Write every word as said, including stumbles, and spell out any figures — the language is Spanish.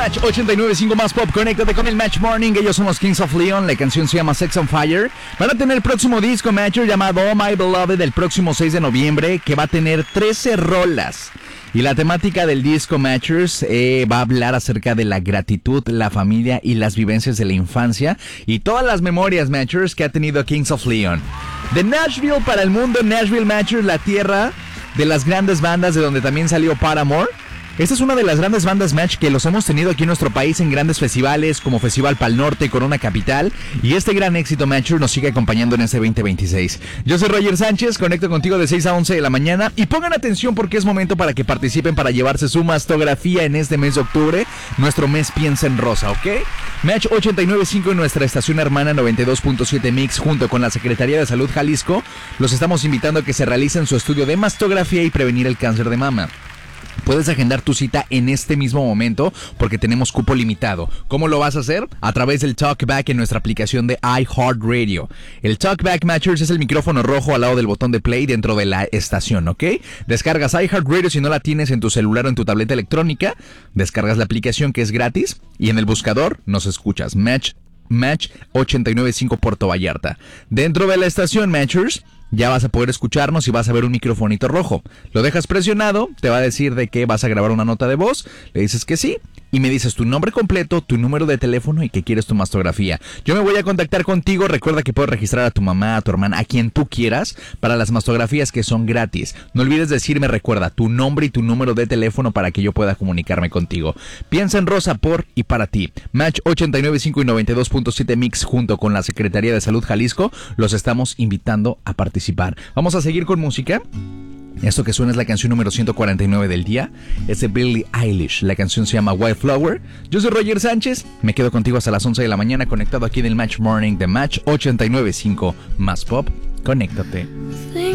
Match ochenta y nueve punto cinco más pop, conéctate con el Match Morning. Ellos son los Kings of Leon, la canción se llama Sex on Fire. Van a tener el próximo disco, Matcher, llamado Oh My Beloved, el próximo seis de noviembre, que va a tener trece rolas. Y la temática del disco, Matchers, eh, va a hablar acerca de la gratitud, la familia y las vivencias de la infancia y todas las memorias, Matchers, que ha tenido Kings of Leon. De Nashville para el mundo, Nashville, Matchers, la tierra de las grandes bandas, de donde también salió Paramore. Esta es una de las grandes bandas, Match, que los hemos tenido aquí en nuestro país en grandes festivales como Festival Pal Norte, Corona Capital, y este gran éxito, Match, nos sigue acompañando en este veinte veintiséis. Yo soy Roger Sánchez, conecto contigo de seis a once de la mañana y pongan atención porque es momento para que participen para llevarse su mastografía en este mes de octubre, nuestro mes Piensa en Rosa, ¿ok? Match ochenta y nueve punto cinco en nuestra estación hermana noventa y dos punto siete Mix junto con la Secretaría de Salud Jalisco, los estamos invitando a que se realicen su estudio de mastografía y prevenir el cáncer de mama. Puedes agendar tu cita en este mismo momento porque tenemos cupo limitado. ¿Cómo lo vas a hacer? A través del TalkBack en nuestra aplicación de iHeartRadio. El TalkBack, Matchers, es el micrófono rojo al lado del botón de play dentro de la estación, ¿ok? Descargas iHeartRadio si no la tienes en tu celular o en tu tableta electrónica. Descargas la aplicación que es gratis y en el buscador nos escuchas. Match, Match ochenta y nueve punto cinco Puerto Vallarta. Dentro de la estación, Matchers, ya vas a poder escucharnos y vas a ver un microfonito rojo. Lo dejas presionado, te va a decir de que vas a grabar una nota de voz, le dices que sí, y me dices tu nombre completo, tu número de teléfono y que quieres tu mastografía. Yo me voy a contactar contigo, recuerda que puedes registrar a tu mamá, a tu hermana, a quien tú quieras, para las mastografías que son gratis. No olvides decirme, recuerda, tu nombre y tu número de teléfono para que yo pueda comunicarme contigo. Piensa en Rosa por y para ti. Match ochenta y nueve punto cinco y noventa y dos punto siete Mix junto con la Secretaría de Salud Jalisco, los estamos invitando a participar. Vamos a seguir con música. Esto que suena es la canción número ciento cuarenta y nueve del día. Es de Billie Eilish. La canción se llama Wildflower. Yo soy Roger Sánchez. Me quedo contigo hasta las once de la mañana conectado aquí en el Match Morning de Match ochenta y nueve punto cinco más pop. Conéctate.